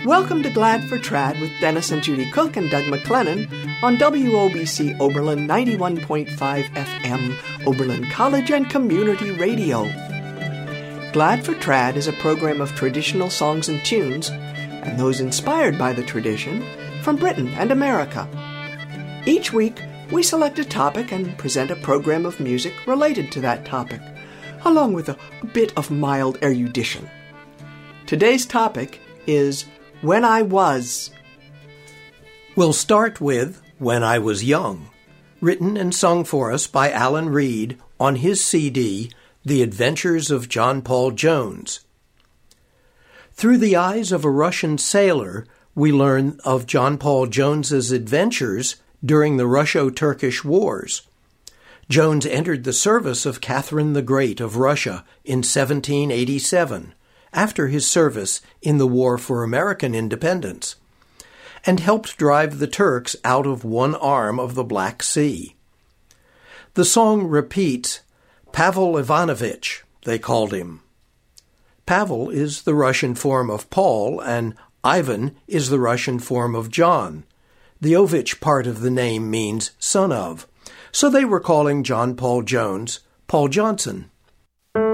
Welcome to Glad for Trad with Dennis and Judy Cook and Doug McLennan on WOBC Oberlin 91.5 FM, Oberlin College and Community Radio. Glad for Trad is a program of traditional songs and tunes, and those inspired by the tradition, from Britain and America. Each week, we select a topic and present a program of music related to that topic, along with a bit of mild erudition. Today's topic is When I Was. We'll start with When I Was Young, written and sung for us by Alan Reed on his CD, The Adventures of John Paul Jones. Through the eyes of a Russian sailor, we learn of John Paul Jones's adventures during the Russo-Turkish Wars. Jones entered the service of Catherine the Great of Russia in 1787, after his service in the War for American Independence, and helped drive the Turks out of one arm of the Black Sea. The song repeats, Pavel Ivanovich, they called him. Pavel is the Russian form of Paul, and Ivan is the Russian form of John. The Ovich part of the name means son of, so they were calling John Paul Jones Paul Johnson.